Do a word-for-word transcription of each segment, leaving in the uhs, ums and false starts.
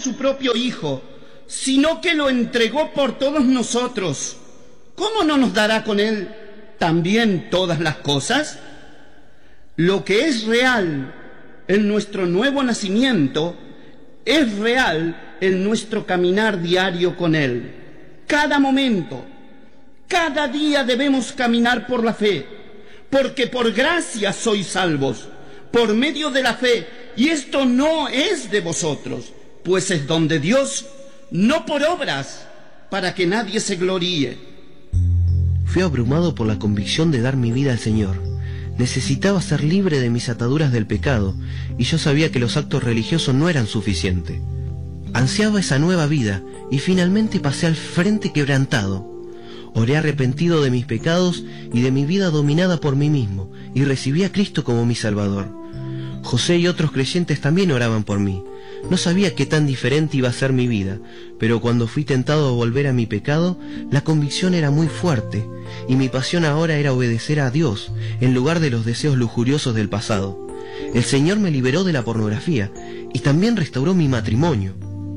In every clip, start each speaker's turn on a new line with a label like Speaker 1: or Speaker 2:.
Speaker 1: su propio Hijo, sino que lo entregó por todos nosotros, ¿cómo no nos dará con Él también todas las cosas? Lo que es real en nuestro nuevo nacimiento es real en nuestro caminar diario con Él. Cada momento, cada día debemos caminar por la fe, porque por gracia sois salvos, por medio de la fe, y esto no es de vosotros, pues es don de Dios, no por obras, para que nadie se gloríe.
Speaker 2: Fui abrumado por la convicción de dar mi vida al Señor. Necesitaba ser libre de mis ataduras del pecado, y yo sabía que los actos religiosos no eran suficientes. Ansiaba esa nueva vida, y finalmente pasé al frente quebrantado. Oré arrepentido de mis pecados y de mi vida dominada por mí mismo, y recibí a Cristo como mi Salvador. José y otros creyentes también oraban por mí. No sabía qué tan diferente iba a ser mi vida, pero cuando fui tentado a volver a mi pecado, la convicción era muy fuerte, y mi pasión ahora era obedecer a Dios, en lugar de los deseos lujuriosos del pasado. El Señor me liberó de la pornografía, y también restauró mi matrimonio.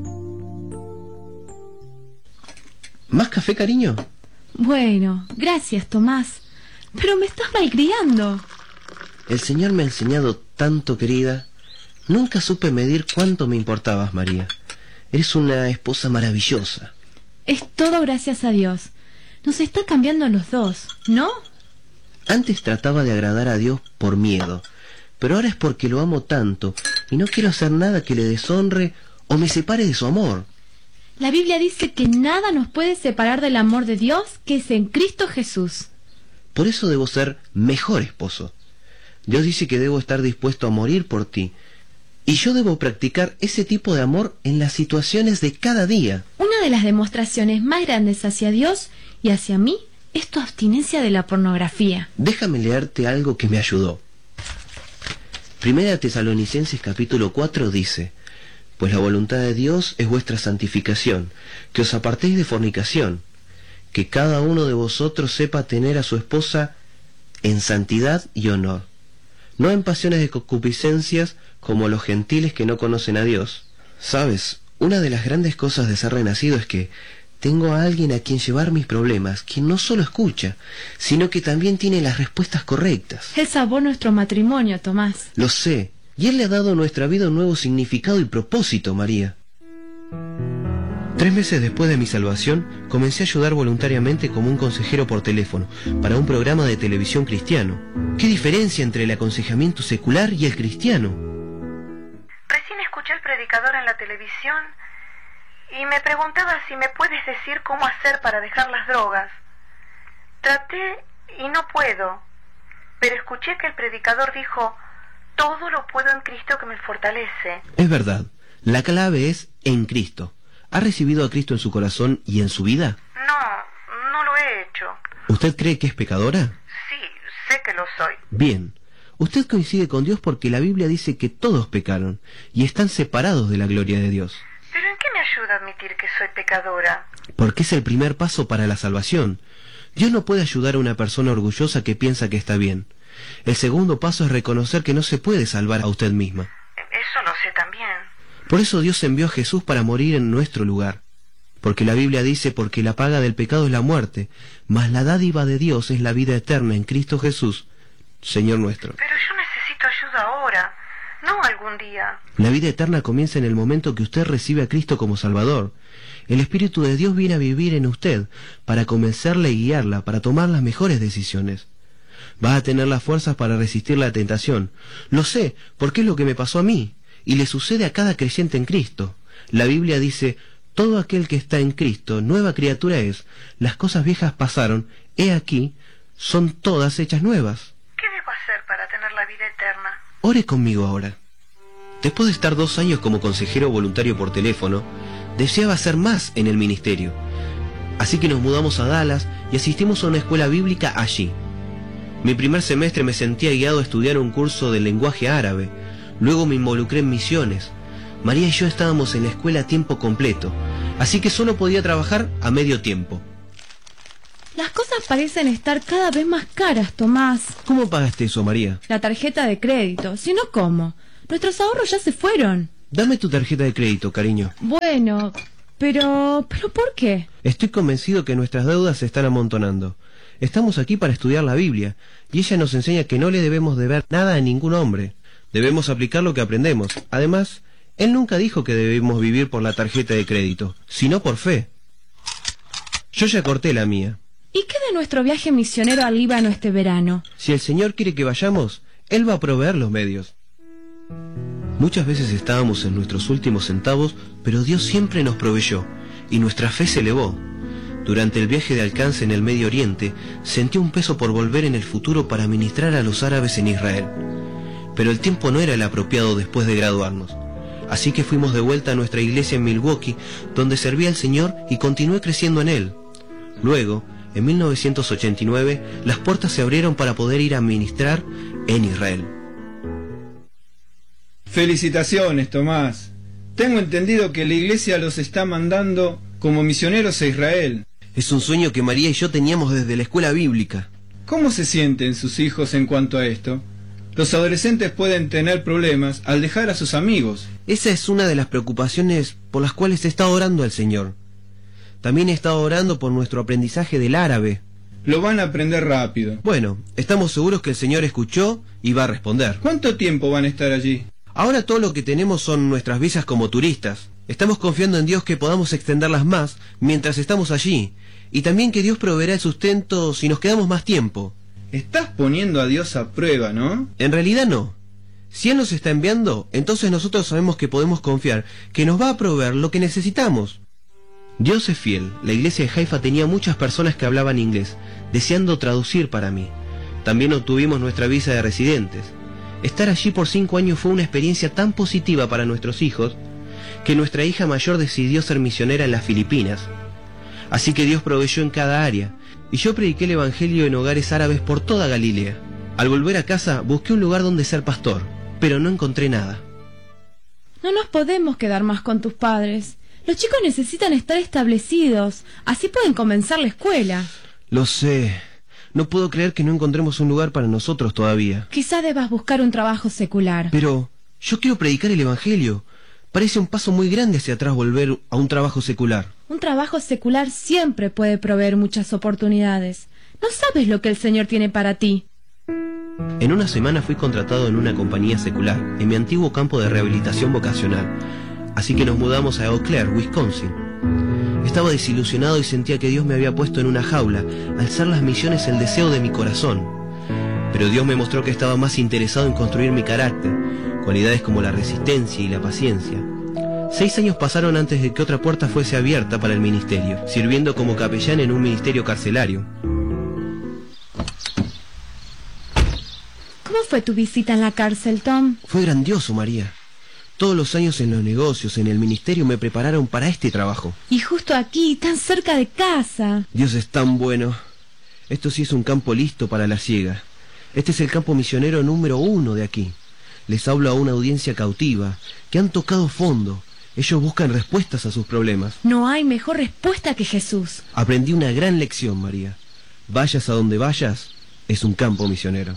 Speaker 2: ¿Más café, cariño?
Speaker 3: Bueno, gracias, Tomás, pero me estás malcriando.
Speaker 2: El Señor me ha enseñado tanto, querida. Nunca supe medir cuánto me importabas, María. Eres una esposa maravillosa.
Speaker 3: Es todo gracias a Dios. Nos está cambiando a los dos, ¿no?
Speaker 2: Antes trataba de agradar a Dios por miedo, pero ahora es porque lo amo tanto y no quiero hacer nada que le deshonre o me separe de su amor.
Speaker 3: La Biblia dice que nada nos puede separar del amor de Dios, que es en Cristo Jesús.
Speaker 2: Por eso debo ser mejor esposo. Dios dice que debo estar dispuesto a morir por ti, y yo debo practicar ese tipo de amor en las situaciones de cada día.
Speaker 3: Una de las demostraciones más grandes hacia Dios y hacia mí es tu abstinencia de la pornografía.
Speaker 2: Déjame leerte algo que me ayudó. Primera Tesalonicenses capítulo cuatro dice: Pues la voluntad de Dios es vuestra santificación, que os apartéis de fornicación, que cada uno de vosotros sepa tener a su esposa en santidad y honor, no en pasiones de concupiscencias como los gentiles que no conocen a Dios. Sabes, una de las grandes cosas de ser renacido es que tengo a alguien a quien llevar mis problemas, quien no solo escucha, sino que también tiene las respuestas correctas.
Speaker 3: Él salvó nuestro matrimonio, Tomás.
Speaker 2: Lo sé, y Él le ha dado a nuestra vida un nuevo significado y propósito, María. Tres meses después de mi salvación, comencé a ayudar voluntariamente como un consejero por teléfono para un programa de televisión cristiano. ¿Qué diferencia entre el aconsejamiento secular y el cristiano?
Speaker 4: Recién escuché al predicador en la televisión y me preguntaba si me puedes decir cómo hacer para dejar las drogas. Traté y no puedo, pero escuché que el predicador dijo: todo lo puedo en Cristo que me fortalece.
Speaker 2: Es verdad, la clave es en Cristo. ¿Ha recibido a Cristo en su corazón y en su vida?
Speaker 4: No, no lo he hecho.
Speaker 2: ¿Usted cree que es pecadora?
Speaker 4: Sí, sé que lo soy.
Speaker 2: Bien. Usted coincide con Dios porque la Biblia dice que todos pecaron y están separados de la gloria de Dios.
Speaker 4: ¿Pero en qué me ayuda a admitir que soy pecadora?
Speaker 2: Porque es el primer paso para la salvación. Dios no puede ayudar a una persona orgullosa que piensa que está bien. El segundo paso es reconocer que no se puede salvar a usted misma.
Speaker 4: Eso lo sé también.
Speaker 2: Por eso Dios envió a Jesús para morir en nuestro lugar. Porque la Biblia dice: porque la paga del pecado es la muerte, mas la dádiva de Dios es la vida eterna en Cristo Jesús, Señor nuestro.
Speaker 4: Pero yo necesito ayuda ahora, no algún día.
Speaker 2: La vida eterna comienza en el momento que usted recibe a Cristo como Salvador. El Espíritu de Dios viene a vivir en usted para convencerla y guiarla, para tomar las mejores decisiones. Va a tener las fuerzas para resistir la tentación. Lo sé, porque es lo que me pasó a mí. Y le sucede a cada creyente en Cristo. La Biblia dice: todo aquel que está en Cristo, nueva criatura es. Las cosas viejas pasaron, he aquí, son todas hechas nuevas.
Speaker 4: ¿Qué debo hacer para tener la vida eterna?
Speaker 2: Ore conmigo ahora. Después de estar dos años como consejero voluntario por teléfono, deseaba hacer más en el ministerio. Así que nos mudamos a Dallas y asistimos a una escuela bíblica allí. Mi primer semestre me sentía guiado a estudiar un curso de lenguaje árabe. Luego me involucré en misiones. María y yo estábamos en la escuela a tiempo completo, así que solo podía trabajar a medio tiempo.
Speaker 3: Las cosas parecen estar cada vez más caras, Tomás.
Speaker 2: ¿Cómo pagaste eso, María?
Speaker 3: La tarjeta de crédito, si no, ¿cómo? Nuestros ahorros ya se fueron.
Speaker 2: Dame tu tarjeta de crédito, cariño.
Speaker 3: Bueno, pero... ¿pero por qué?
Speaker 2: Estoy convencido que nuestras deudas se están amontonando. Estamos aquí para estudiar la Biblia, y ella nos enseña que no le debemos deber nada a ningún hombre. Debemos aplicar lo que aprendemos. Además, él nunca dijo que debemos vivir por la tarjeta de crédito, sino por fe. Yo ya corté la mía.
Speaker 3: ¿Y qué de nuestro viaje misionero al Líbano este verano?
Speaker 2: Si el Señor quiere que vayamos, Él va a proveer los medios. Muchas veces estábamos en nuestros últimos centavos, pero Dios siempre nos proveyó, y nuestra fe se elevó. Durante el viaje de alcance en el Medio Oriente, sentí un peso por volver en el futuro para ministrar a los árabes en Israel. Pero el tiempo no era el apropiado después de graduarnos. Así que fuimos de vuelta a nuestra iglesia en Milwaukee, donde servía al Señor y continué creciendo en Él. Luego, en mil novecientos ochenta y nueve, las puertas se abrieron para poder ir a ministrar en Israel.
Speaker 5: Felicitaciones, Tomás. Tengo entendido que la iglesia los está mandando como misioneros a Israel.
Speaker 2: Es un sueño que María y yo teníamos desde la escuela bíblica.
Speaker 5: ¿Cómo se sienten sus hijos en cuanto a esto? Los adolescentes pueden tener problemas al dejar a sus amigos.
Speaker 2: Esa es una de las preocupaciones por las cuales he estado orando al Señor. También he estado orando por nuestro aprendizaje del árabe.
Speaker 5: Lo van a aprender rápido.
Speaker 2: Bueno, estamos seguros que el Señor escuchó y va a responder.
Speaker 5: ¿Cuánto tiempo van a estar allí?
Speaker 2: Ahora todo lo que tenemos son nuestras visas como turistas. Estamos confiando en Dios que podamos extenderlas más mientras estamos allí, y también que Dios proveerá el sustento si nos quedamos más tiempo.
Speaker 5: Estás poniendo a Dios a prueba, ¿no?
Speaker 2: En realidad no. Si Él nos está enviando, entonces nosotros sabemos que podemos confiar, que nos va a proveer lo que necesitamos. Dios es fiel. La iglesia de Haifa tenía muchas personas que hablaban inglés, deseando traducir para mí. También obtuvimos nuestra visa de residentes. Estar allí por cinco años fue una experiencia tan positiva para nuestros hijos, que nuestra hija mayor decidió ser misionera en las Filipinas. Así que Dios proveyó en cada área, y yo prediqué el evangelio en hogares árabes por toda Galilea. Al volver a casa busqué un lugar donde ser pastor, pero no encontré nada.
Speaker 3: No nos podemos quedar más con tus padres. Los chicos necesitan estar establecidos, así pueden comenzar la escuela.
Speaker 2: Lo sé. No puedo creer que no encontremos un lugar para nosotros todavía.
Speaker 3: Quizá debas buscar un trabajo secular.
Speaker 2: Pero yo quiero predicar el evangelio. Parece un paso muy grande hacia atrás volver a un trabajo secular.
Speaker 3: Un trabajo secular siempre puede proveer muchas oportunidades. No sabes lo que el Señor tiene para ti.
Speaker 2: En una semana fui contratado en una compañía secular, en mi antiguo campo de rehabilitación vocacional. Así que nos mudamos a Eau Claire, Wisconsin. Estaba desilusionado y sentía que Dios me había puesto en una jaula, al ser las misiones el deseo de mi corazón. Pero Dios me mostró que estaba más interesado en construir mi carácter, cualidades como la resistencia y la paciencia. Seis años pasaron antes de que otra puerta fuese abierta para el ministerio, sirviendo como capellán en un ministerio carcelario.
Speaker 3: ¿Cómo fue tu visita en la cárcel, Tom?
Speaker 2: Fue grandioso, María. Todos los años en los negocios, en el ministerio, me prepararon para este trabajo.
Speaker 3: Y justo aquí, tan cerca de casa.
Speaker 2: Dios es tan bueno. Esto sí es un campo listo para la ciega. Este es el campo misionero número uno de aquí. Les hablo a una audiencia cautiva, que han tocado fondo. Ellos buscan respuestas a sus problemas.
Speaker 3: No hay mejor respuesta que Jesús.
Speaker 2: Aprendí una gran lección, María. Vayas a donde vayas, es un campo misionero.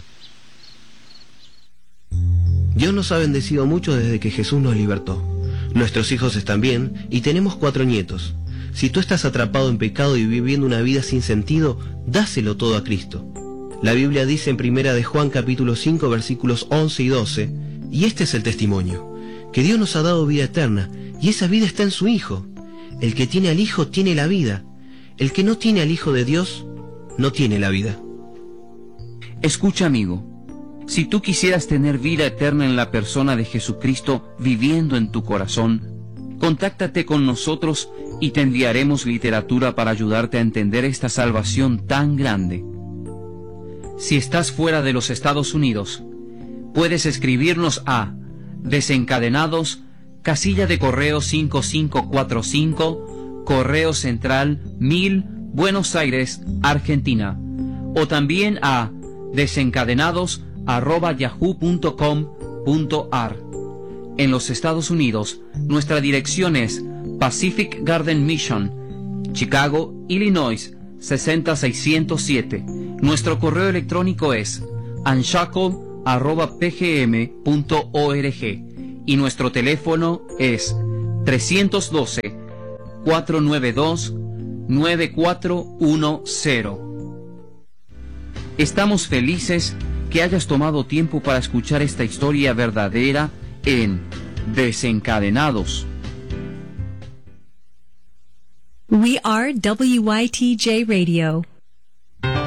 Speaker 2: Dios nos ha bendecido mucho desde que Jesús nos libertó. Nuestros hijos están bien y tenemos cuatro nietos. Si tú estás atrapado en pecado y viviendo una vida sin sentido, dáselo todo a Cristo. La Biblia dice en primera de Juan capítulo cinco versículos once y doce, y este es el testimonio, que Dios nos ha dado vida eterna, y esa vida está en su Hijo. El que tiene al Hijo tiene la vida. El que no tiene al Hijo de Dios, no tiene la vida.
Speaker 6: Escucha, amigo. Si tú quisieras tener vida eterna en la persona de Jesucristo viviendo en tu corazón, contáctate con nosotros y te enviaremos literatura para ayudarte a entender esta salvación tan grande. Si estás fuera de los Estados Unidos, puedes escribirnos a Desencadenados, casilla de correo cinco cinco cuatro cinco, Correo Central mil, Buenos Aires, Argentina, o también a desencadenados arroba yahoo punto com punto ar. En los Estados Unidos, nuestra dirección es Pacific Garden Mission, Chicago, Illinois, seis cero seis cero siete. Nuestro correo electrónico es unshackle arroba p g m punto org y nuestro teléfono es tres uno dos, cuatro nueve dos, nueve cuatro uno cero. Estamos felices que hayas tomado tiempo para escuchar esta historia verdadera en Desencadenados.
Speaker 7: We are W Y T J Radio.